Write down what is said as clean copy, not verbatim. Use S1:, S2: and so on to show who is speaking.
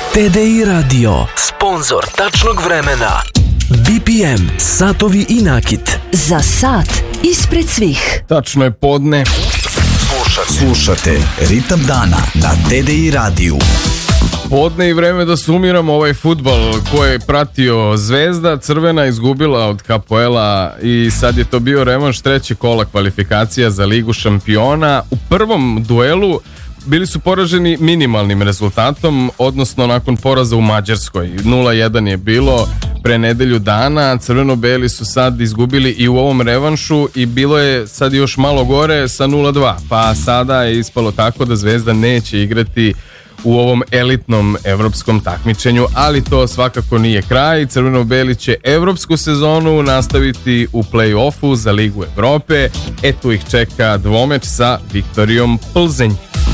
S1: TDI Radio, sponzor tačnog vremena. BPM, satovi i nakit.
S2: Za sat ispred svih.
S3: Tačno je podne.
S1: Slušate Ritam dana na TDI radiju.
S3: Podne i vreme da sumiramo ovaj fudbal koji je pratio Zvezda. Crvena izgubila od Hapoela i sad je to bio revanš treće kola kvalifikacija za Ligu šampiona. U prvom duelu bili su poraženi minimalnim rezultatom, odnosno nakon poraza u Mađarskoj. 0-1 je bilo pre nedelju dana. Crveno-beli su sad izgubili i u ovom revanšu i bilo je sad još malo gore sa 0-2. Pa sada je ispalo tako da Zvezda neće igrati u ovom elitnom evropskom takmičenju, ali to svakako nije kraj. Crveno-beli će evropsku sezonu nastaviti u play-offu za Ligu Evrope. Tu ih čeka dvomeč sa Viktorijom Plzenj.